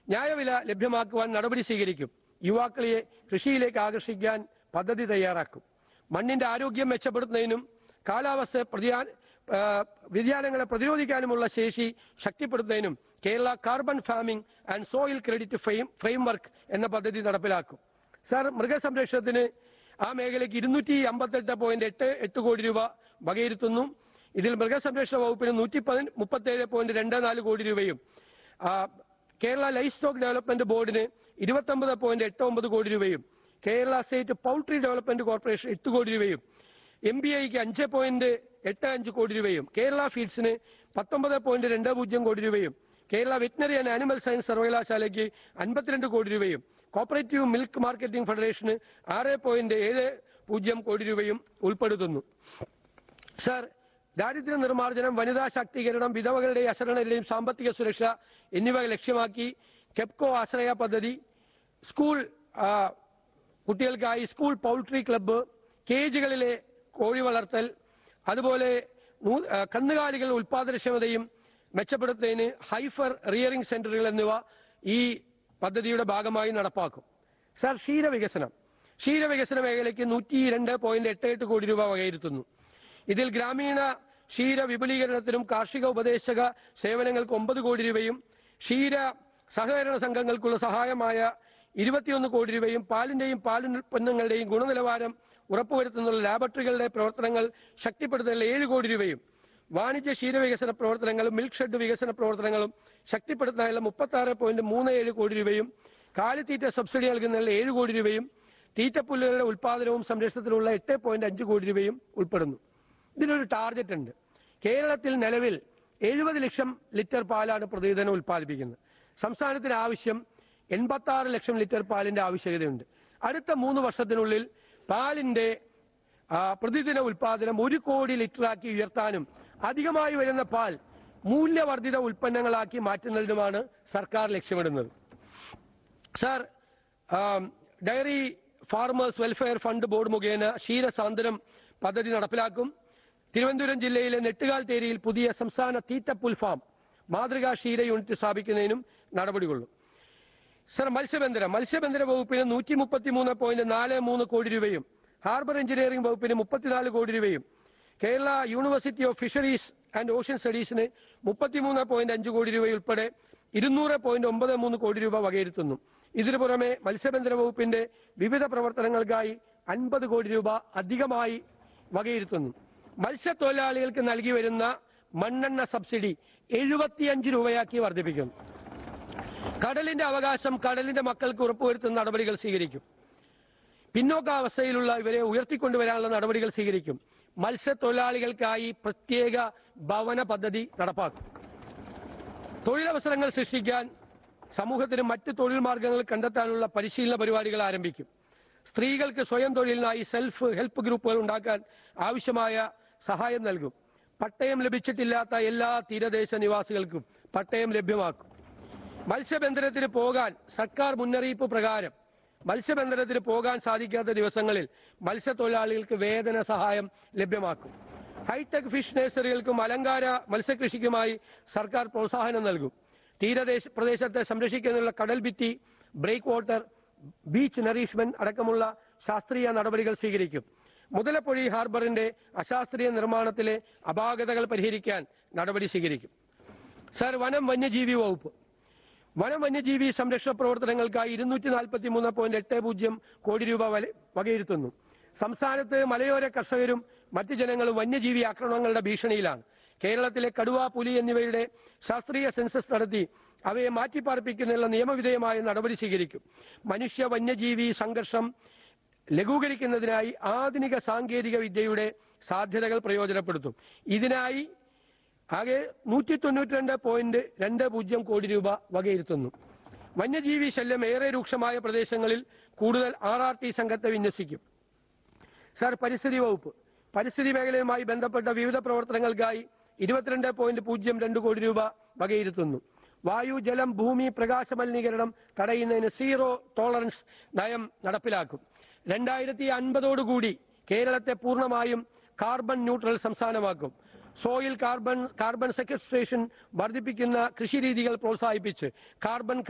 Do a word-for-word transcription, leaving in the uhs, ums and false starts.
ന്യായവില ലഭ്യമാക്കുവാൻ നടപടി സ്വീകരിക്കും. യുവാക്കളെ കൃഷിയിലേക്ക് ആകർഷിക്കാൻ പദ്ധതി തയ്യാറാക്കും. മണ്ണിന്റെ ആരോഗ്യം മെച്ചപ്പെടുത്തുന്നതിനും കാലാവസ്ഥ വ്യതിയാനങ്ങളെ പ്രതിരോധിക്കാനുമുള്ള ശേഷി ശക്തിപ്പെടുത്തുന്നതിനും Kerala carbon farming and soil credit framework എന്ന പദ്ധതി നടപ്പിലാക്കും. സർ, മൃഗസംരക്ഷണത്തിന് ആ മേഖലയ്ക്ക് ഇരുന്നൂറ്റി അമ്പത്തെട്ട് പോയിന്റ് എട്ട് എട്ട് കോടി രൂപ വകയിരുത്തുന്നു. ഇതിൽ മൃഗസംരക്ഷണ വകുപ്പിന് നൂറ്റി മുപ്പത്തേഴ് പോയിന്റ് രണ്ട് നാല് കോടി രൂപയും കേരള ലൈഫ് സ്റ്റോക്ക് ഡെവലപ്മെന്റ് ബോർഡിന് ഇരുപത്തൊമ്പത് പോയിന്റ് എട്ട് ഒമ്പത് കോടി രൂപയും Kerala state poultry development corporation എട്ട് കോടി രൂപയും എം ബി ഐക്ക് അഞ്ച് പോയിന്റ് എട്ട് അഞ്ച് കോടി രൂപയും കേരള ഫീഡ്സിന് പത്തൊമ്പത് പോയിന്റ് രണ്ട് പൂജ്യം കോടി രൂപയും Kerala veterinary and animal science സർവകലാശാലയ്ക്ക് അൻപത്തിരണ്ട് കോടി രൂപയും കോപ്പറേറ്റീവ് മിൽക്ക് മാർക്കറ്റിംഗ് ഫെഡറേഷന് ആറ് പോയിന്റ് ഏഴ് പൂജ്യം കോടി രൂപയും ഉൾപ്പെടുത്തുന്നു. സർ, ദാരിദ്ര്യ നിർമ്മാർജ്ജനം, വനിതാ ശാക്തീകരണം, വിധവകളുടെയും അശരണരുടെയും സാമ്പത്തിക സുരക്ഷ എന്നിവ ലക്ഷ്യമാക്കി കെപ്കോ ആശ്രയ പദ്ധതി, സ്കൂൾ കുട്ടികൾക്കായി സ്കൂൾ പൗൾട്രി ക്ലബ്ബ്, കേജുകളിലെ കോഴി വളർത്തൽ, അതുപോലെ കന്നുകാലികളുടെ ഉൽപാദനക്ഷമതയും മെച്ചപ്പെടുത്തുന്നതിന് ഹൈഫർ റിയറിംഗ് സെന്ററുകൾ എന്നിവ ഈ പദ്ധതിയുടെ ഭാഗമായി നടപ്പാക്കും. സർ, ക്ഷീരവികസനം ക്ഷീരവികസന മേഖലയ്ക്ക് നൂറ്റി രണ്ട് പോയിന്റ് എട്ട് എട്ട് കോടി രൂപ വകയിരുത്തുന്നു. ഇതിൽ ഗ്രാമീണ ക്ഷീര വിപുലീകരണത്തിനും കാർഷിക ഉപദേശക സേവനങ്ങൾക്ക് ഒമ്പത് കോടി രൂപയും ക്ഷീര സഹകരണ സംഘങ്ങൾക്കുള്ള സഹായമായ ഇരുപത്തിയൊന്ന് കോടി രൂപയും പാലിന്റെയും പാലുൽപ്പന്നങ്ങളുടെയും ഗുണനിലവാരം ഉറപ്പുവരുത്തുന്ന ലാബറട്ടറികളുടെ പ്രവർത്തനങ്ങൾ ശക്തിപ്പെടുത്തുന്നതിൽ ഏഴ് കോടി രൂപയും വാണിജ്യ ക്ഷീരവികസന പ്രവർത്തനങ്ങളും മിൽക്ക് ഷെഡ് വികസന പ്രവർത്തനങ്ങളും ശക്തിപ്പെടുത്തുന്നതിനുള്ള മുപ്പത്തി ആറ് പോയിന്റ് മൂന്ന് ഏഴ് കോടി രൂപയും കാലിത്തീറ്റ സബ്സിഡി നൽകുന്നതിൽ ഏഴ് കോടി രൂപയും തീറ്റപ്പുല്ലുകളുടെ ഉൽപാദനവും സംരക്ഷണത്തിലുള്ള എട്ട് പോയിന്റ് അഞ്ച് കോടി രൂപയും ഉൾപ്പെടുന്നു. ഇതിനൊരു ടാർഗറ്റ് ഉണ്ട്. കേരളത്തിൽ നിലവിൽ എഴുപത് ലക്ഷം ലിറ്റർ പാലാണ് പ്രതിദിനം ഉൽപ്പാദിപ്പിക്കുന്നത്. സംസ്ഥാനത്തിന് ആവശ്യം എൺപത്തി ആറ് ലക്ഷം ലിറ്റർ പാലിന്റെ ആവശ്യകതയുണ്ട്. അടുത്ത മൂന്ന് വർഷത്തിനുള്ളിൽ പാലിന്റെ പ്രതിദിന ഉൽപാദനം ഒരു കോടി ലിറ്ററാക്കി ഉയർത്താനും അധികമായി വരുന്ന പാൽ മൂല്യവർദ്ധിത ഉൽപ്പന്നങ്ങളാക്കി മാറ്റുന്നതിനുമാണ് സർക്കാർ ലക്ഷ്യമിടുന്നത്. Sir, diary farmers welfare fund board മുഖേന ക്ഷീരസാന്ത്വനം പദ്ധതി നടപ്പിലാക്കും. തിരുവനന്തപുരം ജില്ലയിലെ നെട്ടുകാൽത്തേരിയിൽ പുതിയ സംസ്ഥാന തീറ്റപ്പുൽ ഫാം മാതൃകാ ക്ഷീര യൂണിറ്റ് സ്ഥാപിക്കുന്നതിനും നടപടികൊള്ളും. സർ, മത്സ്യബന്ധനം മത്സ്യബന്ധന വകുപ്പിന് നൂറ്റി മുപ്പത്തി മൂന്ന് പോയിന്റ് നാല് മൂന്ന് കോടി രൂപയും ഹാർബർ എഞ്ചിനീയറിംഗ് വകുപ്പിന് മുപ്പത്തിനാല് കോടി രൂപയും Kerala university of fisheries and ocean സ്റ്റഡീസിന് മുപ്പത്തിമൂന്ന് പോയിന്റ് അഞ്ച് കോടി രൂപ ഉൾപ്പെടെ ഇരുന്നൂറ് പോയിന്റ് ഒമ്പത് മൂന്ന് കോടി രൂപ വകയിരുത്തുന്നു. ഇതിനു പുറമെ മത്സ്യബന്ധന വകുപ്പിന്റെ വിവിധ പ്രവർത്തനങ്ങൾക്കായി അൻപത് കോടി രൂപ അധികമായി വകയിരുത്തുന്നു. മത്സ്യത്തൊഴിലാളികൾക്ക് നൽകി വരുന്ന മണ്ണെണ്ണ സബ്സിഡി എഴുപത്തിയഞ്ച് രൂപയാക്കി വർദ്ധിപ്പിക്കുന്നു. കടലിന്റെ അവകാശം കടലിന്റെ മക്കൾക്ക് ഉറപ്പുവരുത്തുന്ന നടപടികൾ സ്വീകരിക്കും. പിന്നോക്കാവസ്ഥയിലുള്ള ഇവരെ ഉയർത്തിക്കൊണ്ടുവരാനുള്ള നടപടികൾ സ്വീകരിക്കും. മത്സ്യത്തൊഴിലാളികൾക്കായി പ്രത്യേക ഭവന പദ്ധതി നടപ്പാക്കും. തൊഴിലവസരങ്ങൾ സൃഷ്ടിക്കാൻ സമൂഹത്തിന് മറ്റ് തൊഴിൽ മാർഗങ്ങൾ കണ്ടെത്താനുള്ള പരിശീലന പരിപാടികൾ ആരംഭിക്കും. സ്ത്രീകൾക്ക് സ്വയം തൊഴിലിനായി സെൽഫ് ഹെൽപ്പ് ഗ്രൂപ്പുകൾ ഉണ്ടാക്കാൻ ആവശ്യമായ സഹായം നൽകും. പട്ടയം ലഭിച്ചിട്ടില്ലാത്ത എല്ലാ തീരദേശ നിവാസികൾക്കും പട്ടയം ലഭ്യമാക്കും. മത്സ്യബന്ധനത്തിന് പോകാൻ സർക്കാർ മുന്നറിയിപ്പ് പ്രകാരം മത്സ്യബന്ധനത്തിന് പോകാൻ സാധിക്കാത്ത ദിവസങ്ങളിൽ മത്സ്യത്തൊഴിലാളികൾക്ക് വേതന സഹായം ലഭ്യമാക്കും. ഹൈടെക് ഫിഷ് നഴ്സറികൾക്കും അലങ്കാര മത്സ്യകൃഷിക്കുമായി സർക്കാർ പ്രോത്സാഹനം നൽകും. തീരദേശ പ്രദേശത്തെ സംരക്ഷിക്കുന്നതിനുള്ള കടൽ ഭിത്തി, ബ്രേക്ക് വാട്ടർ, ബീച്ച് നറീഷ്മെന്റ് അടക്കമുള്ള ശാസ്ത്രീയ നടപടികൾ സ്വീകരിക്കും. മുതലപ്പൊഴി ഹാർബറിന്റെ അശാസ്ത്രീയ നിർമ്മാണത്തിലെ അപാകതകൾ പരിഹരിക്കാൻ നടപടി സ്വീകരിക്കും. സർ, വനം വന്യജീവി വകുപ്പ് വനം വന്യജീവി സംരക്ഷണ പ്രവർത്തനങ്ങൾക്കായി ഇരുന്നൂറ്റി നാൽപ്പത്തി മൂന്ന് പോയിന്റ് എട്ട് പൂജ്യം കോടി രൂപ വകയിരുത്തുന്നു. സംസ്ഥാനത്ത് മലയോര കർഷകരും മറ്റു ജനങ്ങളും വന്യജീവി ആക്രമണങ്ങളുടെ ഭീഷണിയിലാണ്. കേരളത്തിലെ കടുവ, പുലി എന്നിവയുടെ ശാസ്ത്രീയ സെൻസസ് നടത്തി അവയെ മാറ്റിപ്പാർപ്പിക്കുന്നതിനുള്ള നിയമവിധേയമായ നടപടി സ്വീകരിക്കും. മനുഷ്യ വന്യജീവി സംഘർഷം ലഘൂകരിക്കുന്നതിനായി ആധുനിക സാങ്കേതിക വിദ്യയുടെ സാധ്യതകൾ പ്രയോജനപ്പെടുത്തും. ഇതിനായി ആകെ നൂറ്റി തൊണ്ണൂറ്റി രണ്ട് പോയിന്റ് രണ്ട് പൂജ്യം കോടി രൂപ വകയിരുത്തുന്നു. വന്യജീവി ശല്യം ഏറെ രൂക്ഷമായ പ്രദേശങ്ങളിൽ കൂടുതൽ ആർ ആർ ടി സംഘത്തെ വിന്യസിക്കും. സർ, പരിസ്ഥിതി വകുപ്പ് പരിസ്ഥിതി മേഖലയുമായി ബന്ധപ്പെട്ട വിവിധ പ്രവർത്തനങ്ങൾക്കായി ഇരുപത്തിരണ്ട് പോയിന്റ് പൂജ്യം രണ്ട് കോടി രൂപ വകയിരുത്തുന്നു. വായു, ജലം, ഭൂമി, പ്രകാശ മലിനീകരണം തടയുന്നതിന് സീറോ ടോളറൻസ് നയം നടപ്പിലാക്കും. രണ്ടായിരത്തി അൻപതോടുകൂടി കേരളത്തെ പൂർണ്ണമായും carbon neutral സംസ്ഥാനമാക്കും. Soil carbon carbon sequestration വർദ്ധിപ്പിക്കുന്ന കൃഷിരീതികൾ പ്രോത്സാഹിപ്പിച്ച് കാർബൺ